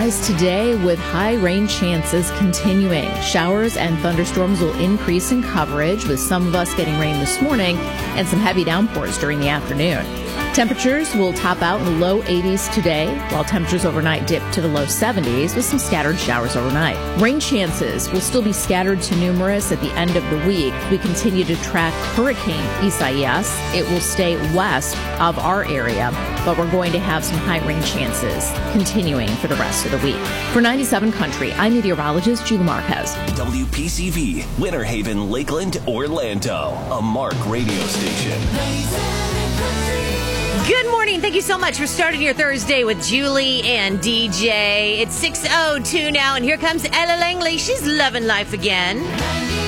skies today with high rain chances continuing. Showers and thunderstorms will increase in coverage, with some of us getting rain this morning and some heavy downpours during the afternoon. Temperatures will top out in the low 80s today, while temperatures overnight dip to the low 70s with some scattered showers overnight. Rain chances will still be scattered to numerous at the end of the week. We continue to track Hurricane Isaias. It will stay west of our area, but we're going to have some high rain chances continuing for the rest of the week. For 97 Country, I'm meteorologist Julie Marquez. WPCV, Winter Haven, Lakeland, Orlando, a Mark radio station. Good morning. Thank you so much for starting your Thursday with Julie and DJ. It's 6:02 now, and here comes Ella Langley. She's loving life again.